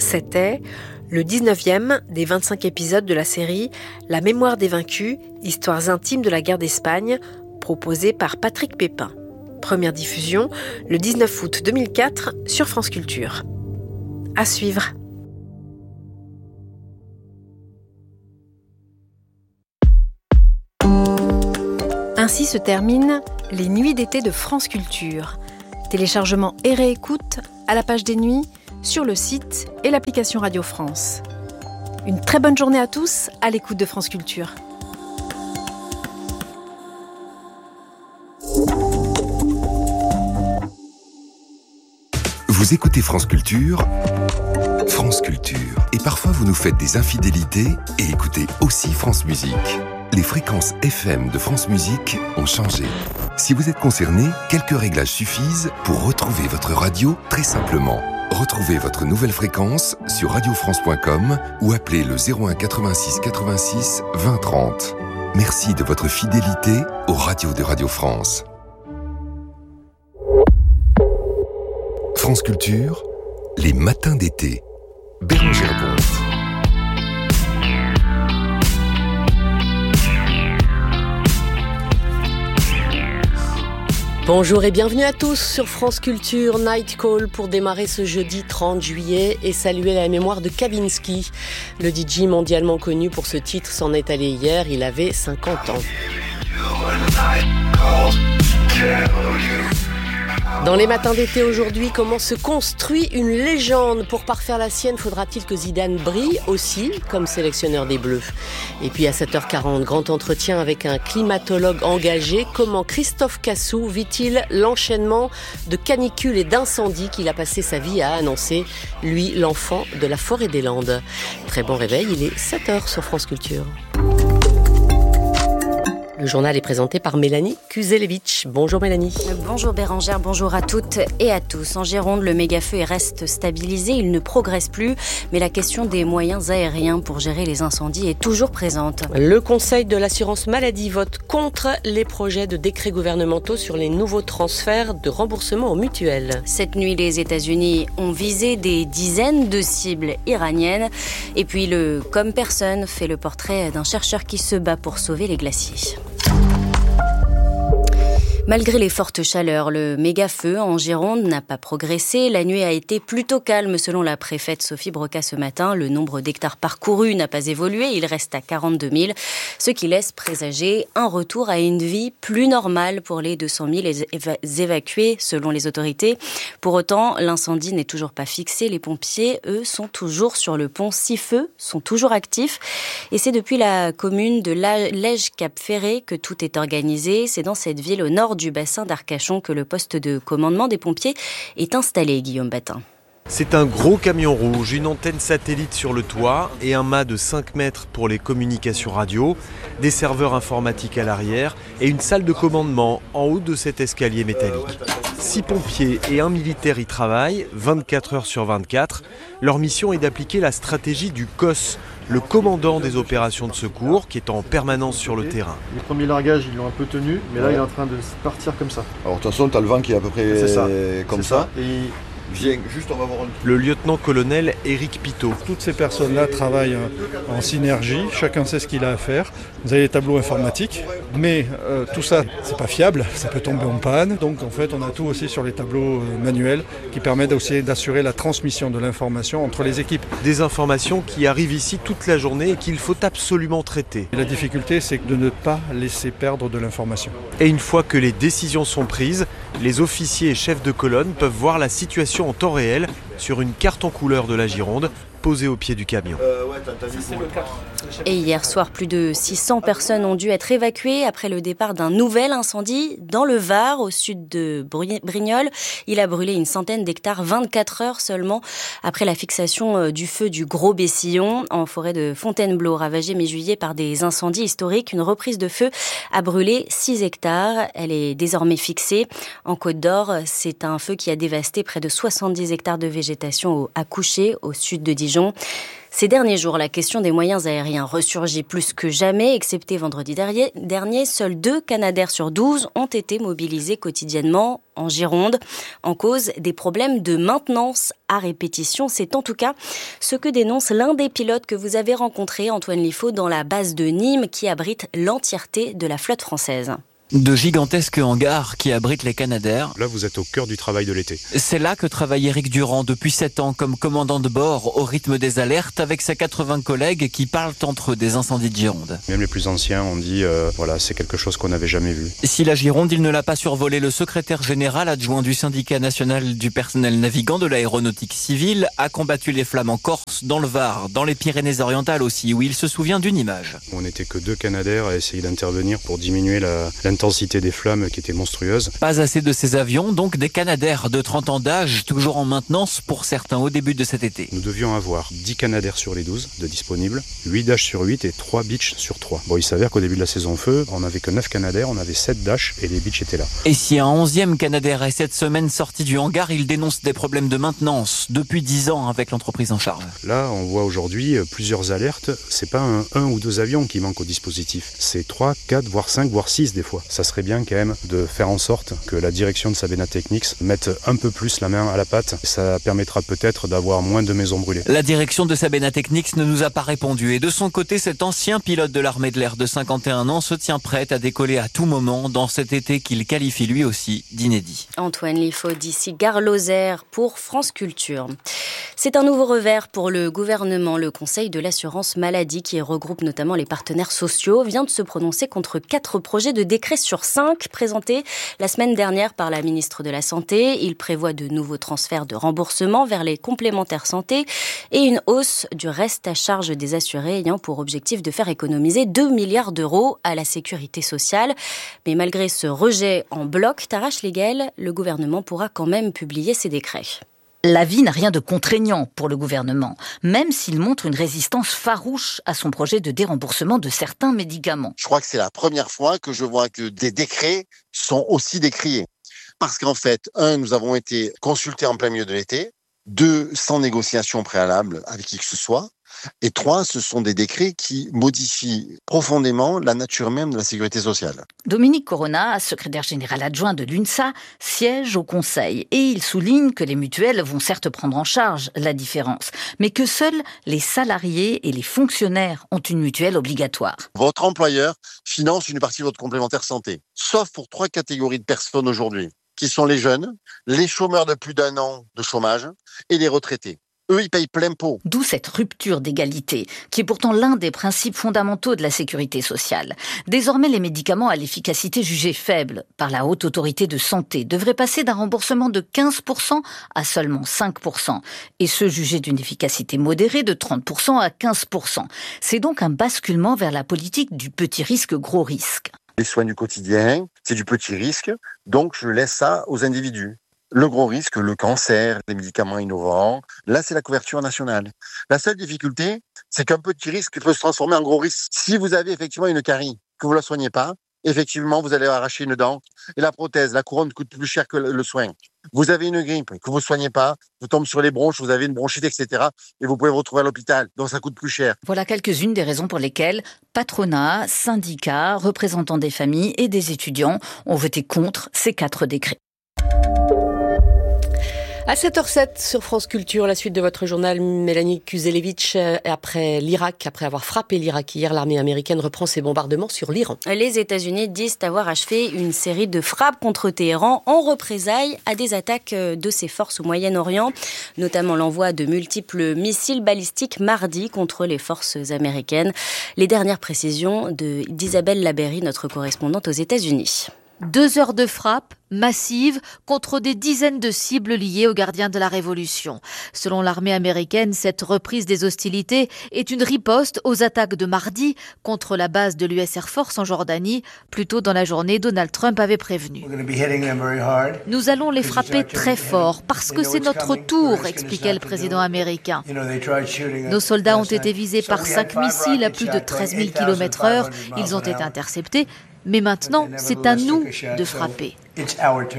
C'était le 19e des 25 épisodes de la série La mémoire des vaincus, histoires intimes de la guerre d'Espagne, proposée par Patrick Pépin. Première diffusion le 19 août 2004 sur France Culture. À suivre. Ainsi se terminent les nuits d'été de France Culture. Téléchargement et réécoute à la page des nuits, sur le site et l'application Radio France. Une très bonne journée à tous à l'écoute de France Culture. Vous écoutez France Culture, France Culture. Et parfois vous nous faites des infidélités et écoutez aussi France Musique. Les fréquences FM de France Musique ont changé. Si vous êtes concerné, quelques réglages suffisent pour retrouver votre radio très simplement. Retrouvez votre nouvelle fréquence sur radiofrance.com ou appelez le 01 86 86 20 30. Merci de votre fidélité aux radios de Radio France. France Culture, les matins d'été. Bérangère Bonte. Bonjour et bienvenue à tous sur France Culture Night Call pour démarrer ce jeudi 30 juillet et saluer la mémoire de Kavinsky. Le DJ mondialement connu pour ce titre s'en est allé hier, il avait 50 ans. Dans les matins d'été aujourd'hui, comment se construit une légende? Pour parfaire la sienne, faudra-t-il que Zidane brille aussi comme sélectionneur des Bleus? Et puis à 7h40, grand entretien avec un climatologue engagé. Comment Christophe Cassou vit-il l'enchaînement de canicules et d'incendies qu'il a passé sa vie à annoncer, lui, l'enfant de la forêt des Landes? Très bon réveil, il est 7h sur France Culture. Le journal est présenté par Mélanie Kuzelevitch. Bonjour Mélanie. Bonjour Bérangère, bonjour à toutes et à tous. En Gironde, le méga-feu reste stabilisé, il ne progresse plus, mais la question des moyens aériens pour gérer les incendies est toujours présente. Le Conseil de l'assurance maladie vote contre les projets de décrets gouvernementaux sur les nouveaux transferts de remboursement aux mutuelles. Cette nuit, les États-Unis ont visé des dizaines de cibles iraniennes. Et puis le Comme personne fait le portrait d'un chercheur qui se bat pour sauver les glaciers. Malgré les fortes chaleurs, le méga-feu en Gironde n'a pas progressé. La nuit a été plutôt calme selon la préfète Sophie Broca ce matin. Le nombre d'hectares parcourus n'a pas évolué, il reste à 42 000, ce qui laisse présager un retour à une vie plus normale pour les 200 000 évacués selon les autorités. Pour autant, l'incendie n'est toujours pas fixé. Les pompiers, eux, sont toujours sur le pont. 6 feux sont toujours actifs. Et c'est depuis la commune de Lège-Cap-Ferré que tout est organisé. C'est dans cette ville au nord du bassin d'Arcachon que le poste de commandement des pompiers est installé, Guillaume Batin. C'est un gros camion rouge, une antenne satellite sur le toit et un mât de 5 mètres pour les communications radio, des serveurs informatiques à l'arrière et une salle de commandement en haut de cet escalier métallique. 6 pompiers et 1 militaire y travaillent, 24 heures sur 24. Leur mission est d'appliquer la stratégie du COS, le commandant des opérations de secours, qui est en permanence sur le terrain. Les premiers largages, ils l'ont un peu tenu, mais là, il est en train de partir comme ça. Alors, de toute façon, tu as le vent qui est à peu près comme ça. Et viens, juste, on va voir un... Le lieutenant-colonel Éric Pitot. Toutes ces personnes-là travaillent en synergie, chacun sait ce qu'il a à faire. Vous avez les tableaux informatiques, mais tout ça, c'est pas fiable, ça peut tomber en panne. Donc en fait, on a tout aussi sur les tableaux manuels qui permettent aussi d'assurer la transmission de l'information entre les équipes. Des informations qui arrivent ici toute la journée et qu'il faut absolument traiter. Et la difficulté, c'est de ne pas laisser perdre de l'information. Et une fois que les décisions sont prises, les officiers et chefs de colonne peuvent voir la situation en temps réel sur une carte en couleur de la Gironde posée au pied du camion. Et hier soir, plus de 600 personnes ont dû être évacuées après le départ d'un nouvel incendie dans le Var, au sud de Brignoles. Il a brûlé une centaine d'hectares, 24 heures seulement après la fixation du feu du Gros Bessillon en forêt de Fontainebleau, ravagée mi-juillet par des incendies historiques. Une reprise de feu a brûlé 6 hectares. Elle est désormais fixée. En Côte d'Or, c'est un feu qui a dévasté près de 70 hectares de végétation à Coucher, au sud de Dijon. Ces derniers jours, la question des moyens aériens ressurgit plus que jamais. Excepté vendredi dernier, seuls 2 Canadair sur 12 ont été mobilisés quotidiennement en Gironde, en cause des problèmes de maintenance à répétition. C'est en tout cas ce que dénonce l'un des pilotes que vous avez rencontré, Antoine Liffaut, dans la base de Nîmes qui abrite l'entièreté de la flotte française. De gigantesques hangars qui abritent les Canadair. Là, vous êtes au cœur du travail de l'été. C'est là que travaille Éric Durand depuis 7 ans comme commandant de bord au rythme des alertes avec ses 80 collègues qui parlent entre eux des incendies de Gironde. Même les plus anciens ont dit, voilà, c'est quelque chose qu'on n'avait jamais vu. Si la Gironde, il ne l'a pas survolé, le secrétaire général adjoint du syndicat national du personnel navigant de l'aéronautique civile a combattu les flammes en Corse, dans le Var, dans les Pyrénées-Orientales aussi, où il se souvient d'une image. On n'était que 2 Canadair à essayer d'intervenir pour diminuer l'intensité des flammes qui était monstrueuse. Pas assez de ces avions, donc des Canadair de 30 ans d'âge, toujours en maintenance pour certains au début de cet été. Nous devions avoir 10 Canadair sur les 12 de disponibles, 8 Dash sur 8 et 3 Beach sur 3. Bon, il s'avère qu'au début de la saison feu, on n'avait que 9 Canadair, on avait 7 Dash et les Beach étaient là. Et si un 11e Canadair est cette semaine sorti du hangar, il dénonce des problèmes de maintenance depuis 10 ans avec l'entreprise en charge. Là, on voit aujourd'hui plusieurs alertes. C'est pas un ou 2 avions qui manquent au dispositif. C'est 3, 4, voire 5, voire 6 des fois. Ça serait bien quand même de faire en sorte que la direction de Sabena Technics mette un peu plus la main à la pâte. Ça permettra peut-être d'avoir moins de maisons brûlées. La direction de Sabena Technics ne nous a pas répondu. Et de son côté, cet ancien pilote de l'armée de l'air de 51 ans se tient prêt à décoller à tout moment dans cet été qu'il qualifie lui aussi d'inédit. Antoine Liffaut d'ici Gare-Lozère pour France Culture. C'est un nouveau revers pour le gouvernement. Le Conseil de l'assurance maladie, qui regroupe notamment les partenaires sociaux, vient de se prononcer contre 4 projets de décret sur 5 présentés la semaine dernière par la ministre de la Santé. Il prévoit de nouveaux transferts de remboursement vers les complémentaires santé et une hausse du reste à charge des assurés ayant pour objectif de faire économiser 2 milliards d'euros à la sécurité sociale. Mais malgré ce rejet en bloc, Tarache Leguel, le gouvernement pourra quand même publier ses décrets. L'avis n'a rien de contraignant pour le gouvernement, même s'il montre une résistance farouche à son projet de déremboursement de certains médicaments. Je crois que c'est la première fois que je vois que des décrets sont aussi décriés. Parce qu'en fait, 1, nous avons été consultés en plein milieu de l'été, 2, sans négociation préalable avec qui que ce soit, et 3, ce sont des décrets qui modifient profondément la nature même de la sécurité sociale. Dominique Corona, secrétaire général adjoint de l'UNSA, siège au Conseil et il souligne que les mutuelles vont certes prendre en charge la différence, mais que seuls les salariés et les fonctionnaires ont une mutuelle obligatoire. Votre employeur finance une partie de votre complémentaire santé, sauf pour 3 catégories de personnes aujourd'hui, qui sont les jeunes, les chômeurs de plus d'1 an de chômage et les retraités. Eux, ils payent plein pot. D'où cette rupture d'égalité, qui est pourtant l'un des principes fondamentaux de la sécurité sociale. Désormais, les médicaments à l'efficacité jugée faible par la Haute Autorité de Santé devraient passer d'un remboursement de 15% à seulement 5%. Et ceux jugés d'une efficacité modérée de 30% à 15%. C'est donc un basculement vers la politique du petit risque, gros risque. Les soins du quotidien, c'est du petit risque, donc je laisse ça aux individus. Le gros risque, le cancer, les médicaments innovants, là c'est la couverture nationale. La seule difficulté, c'est qu'un petit risque peut se transformer en gros risque. Si vous avez effectivement une carie, que vous ne la soignez pas, effectivement vous allez arracher une dent et la prothèse, la couronne coûte plus cher que le soin. Vous avez une grippe que vous ne soignez pas, vous tombez sur les bronches, vous avez une bronchite, etc. Et vous pouvez vous retrouver à l'hôpital, donc ça coûte plus cher. Voilà quelques-unes des raisons pour lesquelles patronat, syndicats, représentants des familles et des étudiants ont voté contre ces 4 décrets. À 7h07 sur France Culture, la suite de votre journal, Mélanie Kuzelevitch. Après l'Irak, après avoir frappé l'Irak hier, l'armée américaine reprend ses bombardements sur l'Iran. Les États-Unis disent avoir achevé une série de frappes contre Téhéran en représailles à des attaques de ses forces au Moyen-Orient, notamment l'envoi de multiples missiles balistiques mardi contre les forces américaines. Les dernières précisions d'Isabelle Laberry, notre correspondante aux États-Unis. 2 heures de frappe massive contre des dizaines de cibles liées aux gardiens de la Révolution. Selon l'armée américaine, cette reprise des hostilités est une riposte aux attaques de mardi contre la base de l'US Air Force en Jordanie. Plus tôt dans la journée, Donald Trump avait prévenu. Nous allons les frapper très fort parce que c'est notre tour, expliquait le président américain. Nos soldats ont été visés par 5 missiles à plus de 13 000 km/h. Ils ont été interceptés. Mais maintenant, c'est à nous de frapper.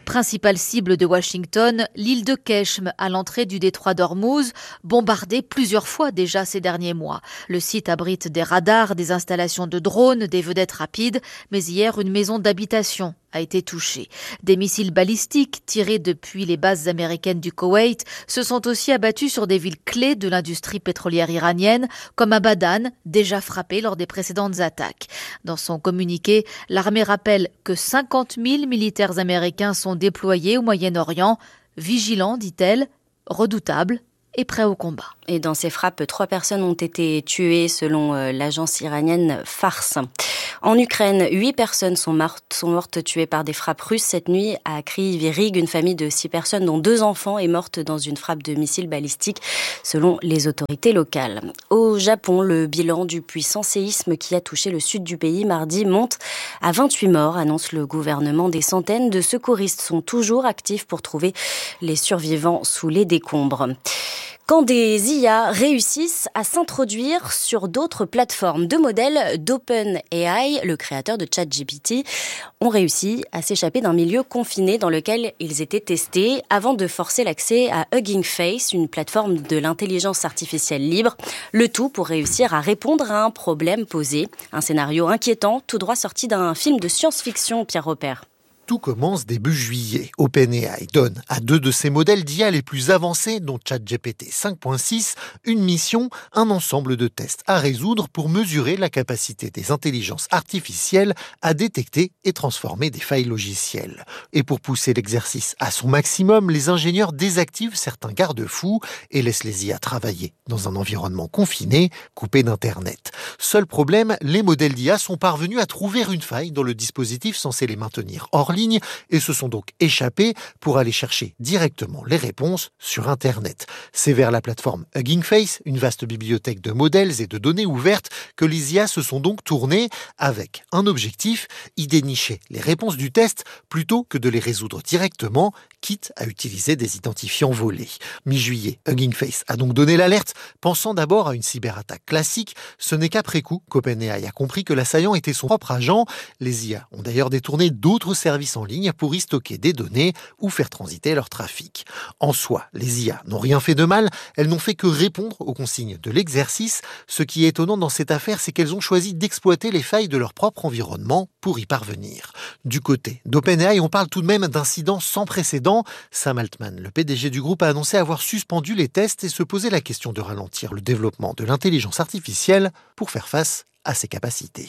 Principale cible de Washington, l'île de Keshm, à l'entrée du détroit d'Ormuz, bombardée plusieurs fois déjà ces derniers mois. Le site abrite des radars, des installations de drones, des vedettes rapides, mais hier, une maison d'habitation a été touchée. Des missiles balistiques tirés depuis les bases américaines du Koweït se sont aussi abattus sur des villes clés de l'industrie pétrolière iranienne, comme Abadan, déjà frappée lors des précédentes attaques. Dans son communiqué, l'armée rappelle que 50 000 militaires américains sont déployés au Moyen-Orient, vigilants, dit-elle, redoutables et prêts au combat. Et dans ces frappes, 3 personnes ont été tuées selon l'agence iranienne Fars. En Ukraine, 8 personnes sont mortes tuées par des frappes russes cette nuit à Kryvyi-Rih. Une famille de 6 personnes, dont 2 enfants, est morte dans une frappe de missiles balistiques, selon les autorités locales. Au Japon, le bilan du puissant séisme qui a touché le sud du pays mardi monte à 28 morts, annonce le gouvernement. Des centaines de secouristes sont toujours actifs pour trouver les survivants sous les décombres. Quand des IA réussissent à s'introduire sur d'autres plateformes, 2 modèles d'OpenAI, le créateur de ChatGPT, ont réussi à s'échapper d'un milieu confiné dans lequel ils étaient testés avant de forcer l'accès à Hugging Face, une plateforme de l'intelligence artificielle libre. Le tout pour réussir à répondre à un problème posé. Un scénario inquiétant, tout droit sorti d'un film de science-fiction, Pierre Robert. Tout commence début juillet. OpenAI donne à 2 de ses modèles d'IA les plus avancés, dont ChatGPT 5.6, une mission, un ensemble de tests à résoudre pour mesurer la capacité des intelligences artificielles à détecter et transformer des failles logicielles. Et pour pousser l'exercice à son maximum, les ingénieurs désactivent certains garde-fous et laissent les IA travailler dans un environnement confiné, coupé d'Internet. Seul problème, les modèles d'IA sont parvenus à trouver une faille dans le dispositif censé les maintenir hors ligne et se sont donc échappés pour aller chercher directement les réponses sur Internet. C'est vers la plateforme Hugging Face, une vaste bibliothèque de modèles et de données ouvertes, que les IA se sont donc tournés avec un objectif, y dénicher les réponses du test plutôt que de les résoudre directement, quitte à utiliser des identifiants volés. Mi-juillet, Hugging Face a donc donné l'alerte, pensant d'abord à une cyberattaque classique. Ce n'est qu'après coup qu'OpenAI a compris que l'assaillant était son propre agent. Les IA ont d'ailleurs détourné d'autres services en ligne pour y stocker des données ou faire transiter leur trafic. En soi, les IA n'ont rien fait de mal, elles n'ont fait que répondre aux consignes de l'exercice. Ce qui est étonnant dans cette affaire, c'est qu'elles ont choisi d'exploiter les failles de leur propre environnement pour y parvenir. Du côté d'OpenAI, on parle tout de même d'incidents sans précédent. Sam Altman, le PDG du groupe, a annoncé avoir suspendu les tests et se poser la question de ralentir le développement de l'intelligence artificielle pour faire face à ses capacités.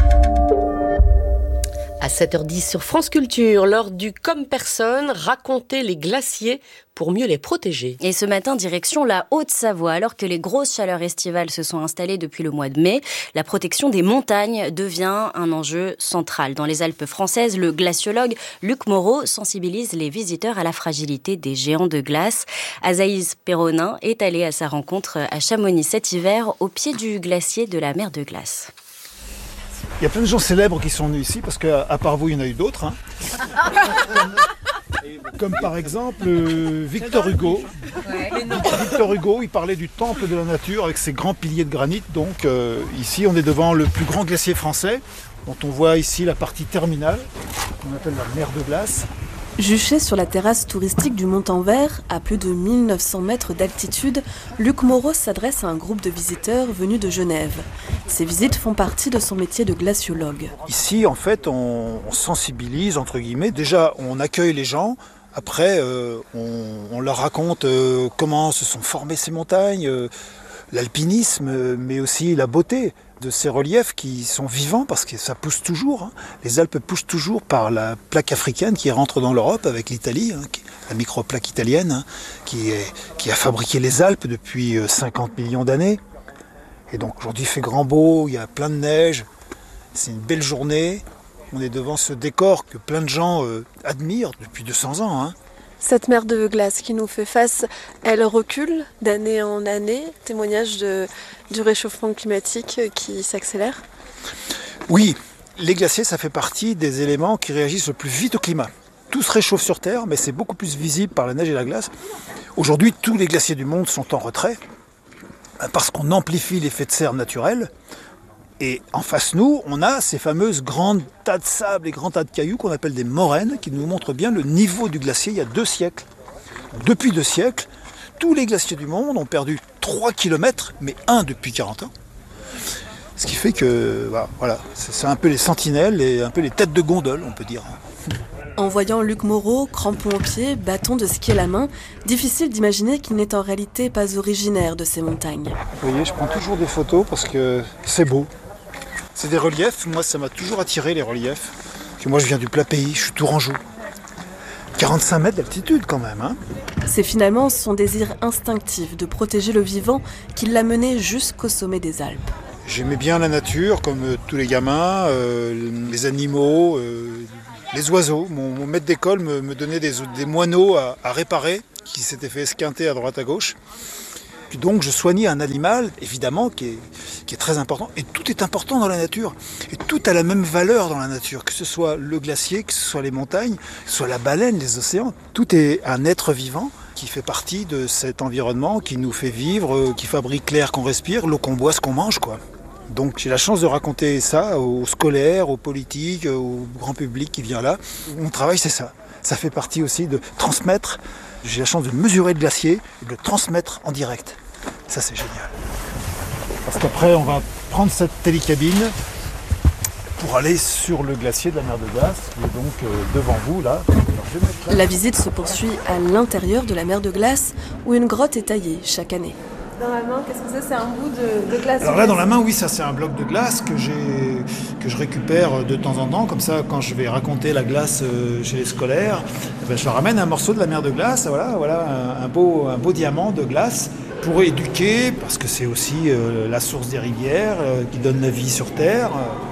À 7h10 sur France Culture, lors du Comme Personne, raconter les glaciers pour mieux les protéger. Et ce matin, direction la Haute-Savoie. Alors que les grosses chaleurs estivales se sont installées depuis le mois de mai, la protection des montagnes devient un enjeu central. Dans les Alpes françaises, le glaciologue Luc Moreau sensibilise les visiteurs à la fragilité des géants de glace. Azaïs Perronin est allé à sa rencontre à Chamonix cet hiver, au pied du glacier de la mer de glace. Il y a plein de gens célèbres qui sont venus ici, parce qu'à part vous, il y en a eu d'autres. Hein. Comme par exemple Victor Hugo. Victor Hugo, il parlait du temple de la nature avec ses grands piliers de granit. Donc ici, on est devant le plus grand glacier français, dont on voit ici la partie terminale, qu'on appelle la mer de glace. Juché sur la terrasse touristique du Mont-en-Vert, à plus de 1900 mètres d'altitude, Luc Moreau s'adresse à un groupe de visiteurs venus de Genève. Ces visites font partie de son métier de glaciologue. Ici, en fait, on sensibilise, entre guillemets. Déjà, on accueille les gens. Après, on leur raconte comment se sont formées ces montagnes, l'alpinisme, mais aussi la beauté de ces reliefs qui sont vivants parce que ça pousse toujours. Hein. Les Alpes poussent toujours par la plaque africaine qui rentre dans l'Europe avec l'Italie, la microplaque italienne, qui a fabriqué les Alpes depuis 50 millions d'années. Et donc aujourd'hui il fait grand beau, il y a plein de neige, c'est une belle journée. On est devant ce décor que plein de gens admirent depuis 200 ans. Hein. Cette mer de glace qui nous fait face, elle recule d'année en année, témoignage du réchauffement climatique qui s'accélère. Oui, les glaciers, ça fait partie des éléments qui réagissent le plus vite au climat. Tout se réchauffe sur Terre, mais c'est beaucoup plus visible par la neige et la glace. Aujourd'hui, tous les glaciers du monde sont en retrait, parce qu'on amplifie l'effet de serre naturel. Et en face nous, on a ces fameuses grandes tas de sable et grands tas de cailloux qu'on appelle des moraines, qui nous montrent bien le niveau du glacier il y a 2 siècles. Depuis 2 siècles, tous les glaciers du monde ont perdu 3 km, mais 1 depuis 40 ans. Ce qui fait que, voilà, c'est un peu les sentinelles et un peu les têtes de gondole, on peut dire. En voyant Luc Moreau, crampons aux pieds, bâton de ski à la main, difficile d'imaginer qu'il n'est en réalité pas originaire de ces montagnes. Vous voyez, je prends toujours des photos parce que c'est beau. C'est des reliefs, moi ça m'a toujours attiré les reliefs. Parce que moi je viens du plat pays, je suis tourangeau. 45 mètres d'altitude quand même. Hein. C'est finalement son désir instinctif de protéger le vivant qui l'a mené jusqu'au sommet des Alpes. J'aimais bien la nature comme tous les gamins, les animaux, les oiseaux. Mon maître d'école me donnait des moineaux à réparer qui s'étaient fait esquinter à droite à gauche. Puis donc je soignais un animal, évidemment, qui est très important. Et tout est important dans la nature. Et tout a la même valeur dans la nature. Que ce soit le glacier, que ce soit les montagnes, que ce soit la baleine, les océans. Tout est un être vivant qui fait partie de cet environnement, qui nous fait vivre, qui fabrique l'air qu'on respire, l'eau qu'on boit, ce qu'on mange, quoi. Donc j'ai la chance de raconter ça aux scolaires, aux politiques, au grand public qui vient là. Mon travail, c'est ça. Ça fait partie aussi de transmettre. J'ai la chance de mesurer le glacier et de le transmettre en direct. Ça, c'est génial. Parce qu'après, on va prendre cette télécabine pour aller sur le glacier de la mer de Glace, qui est donc devant vous, là. La visite se poursuit à l'intérieur de la mer de Glace, où une grotte est taillée chaque année. Dans la main, qu'est-ce que c'est ? C'est un bout de glace. Alors là, dans la main, oui, ça c'est un bloc de glace que je récupère de temps en temps. Comme ça, quand je vais raconter la glace chez les scolaires, je leur ramène un morceau de la mer de Glace, voilà un beau diamant de glace pour éduquer, parce que c'est aussi la source des rivières qui donne la vie sur Terre.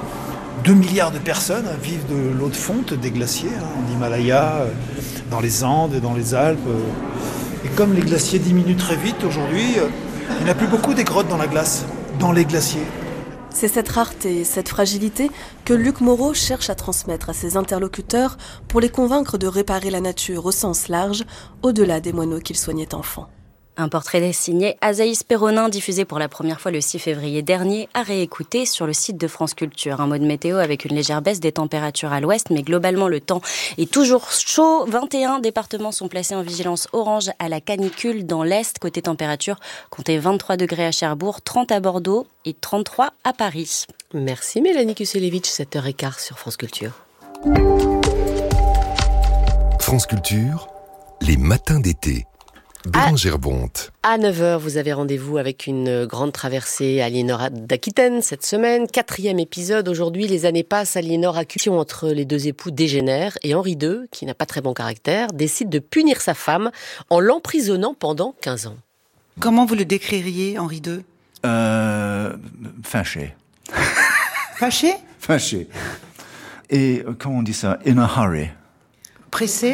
2 milliards de personnes vivent de l'eau de fonte des glaciers, en Himalaya, dans les Andes, dans les Alpes. Et comme les glaciers diminuent très vite aujourd'hui, il n'y a plus beaucoup des grottes dans la glace, dans les glaciers. C'est cette rareté et cette fragilité que Luc Moreau cherche à transmettre à ses interlocuteurs pour les convaincre de réparer la nature au sens large, au-delà des moineaux qu'il soignait enfant. Un portrait signé Azaïs Perronin, diffusé pour la première fois le 6 février dernier, à réécouter sur le site de France Culture. Un mot de météo avec une légère baisse des températures à l'ouest, mais globalement le temps est toujours chaud. 21 départements sont placés en vigilance orange à la canicule dans l'est. Côté température, comptez 23 degrés à Cherbourg, 30 à Bordeaux et 33 à Paris. Merci Mélanie Kuselevitch, 7h15 sur France Culture. France Culture, les matins d'été. Bérangère Bonte. À 9h, vous avez rendez-vous avec une grande traversée à Aliénor d'Aquitaine cette semaine. 4e épisode. Aujourd'hui, les années passent. Aliénor accuse entre les deux époux dégénère et Henri II, qui n'a pas très bon caractère, décide de punir sa femme en l'emprisonnant pendant 15 ans. Comment vous le décririez, Henri II ? Fâché. Fâché ? Fâché. Et comment on dit ça ? In a hurry. Pressé ?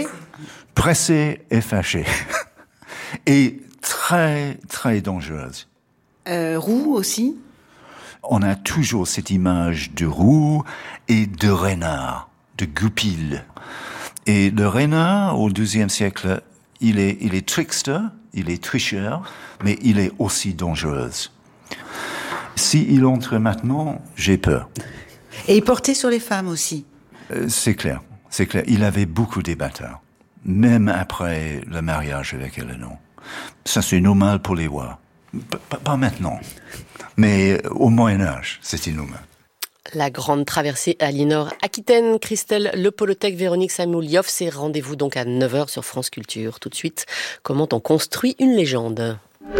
Pressé et fâché. Et très, très dangereuse. Roux aussi ? On a toujours cette image de roux et de renard, de goupil. Et le renard, au XIIe siècle, il est trickster, il est tricheur, mais il est aussi dangereux. S'il entre maintenant, j'ai peur. Et il portait sur les femmes aussi ? C'est clair. Il avait beaucoup d'ébatteurs. Même après le mariage avec Eleanor. Ça, c'est normal pour les rois. Pas maintenant. Mais au Moyen-Âge, c'était normal. La grande traversée Aliénor-Aquitaine, Christelle Lepolotec, Véronique Samoulioff, c'est rendez-vous donc à 9h sur France Culture. Tout de suite, comment on construit une légende.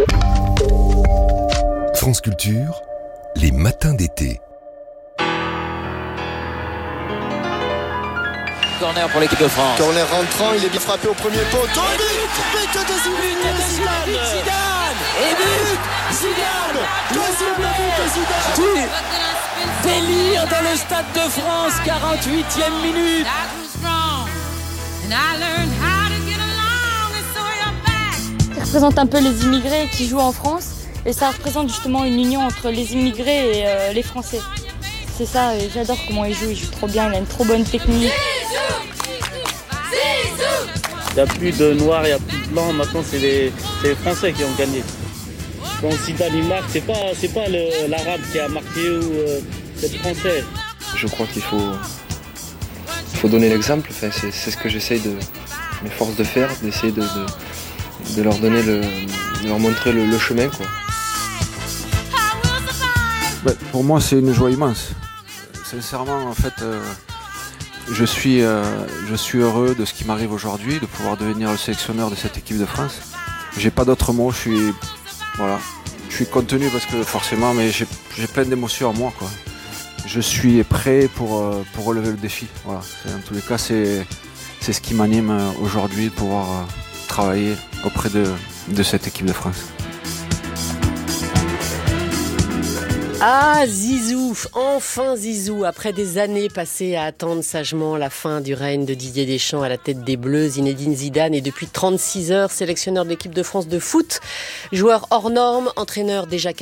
France Culture, les matins d'été. Corner pour l'équipe de France. Corner rentrant, il est bien frappé au premier poteau. But de Zidane. Et but Zidane. Deuxième but de Zidane. Délire dans le Stade de France, 48e minute. Ça représente un peu les immigrés qui jouent en France et ça représente justement une union entre les immigrés et les Français. C'est ça, et j'adore comment il joue trop bien, il a une trop bonne technique. Il n'y a plus de noirs, il n'y a plus de blancs, maintenant c'est les Français qui ont gagné. Bon, si Zidane marque, c'est pas l'arabe qui a marqué ou d'être français. Je crois qu'il faut donner l'exemple. Enfin, c'est ce que j'essaye de m'efforce de faire, d'essayer de leur donner de leur montrer le chemin, quoi. Pour moi, c'est une joie immense. Sincèrement, en fait, je suis heureux de ce qui m'arrive aujourd'hui, de pouvoir devenir le sélectionneur de cette équipe de France. J'ai pas d'autres mots. Je suis contenu parce que forcément, mais j'ai plein d'émotions en moi, quoi. Je suis prêt pour relever le défi. Voilà. En tous les cas, c'est ce qui m'anime aujourd'hui, de pouvoir travailler auprès de cette équipe de France. Ah, Zizou, enfin Zizou, après des années passées à attendre sagement la fin du règne de Didier Deschamps à la tête des Bleus, Zinedine Zidane est depuis 36 heures sélectionneur de l'équipe de France de foot, joueur hors norme, entraîneur déjà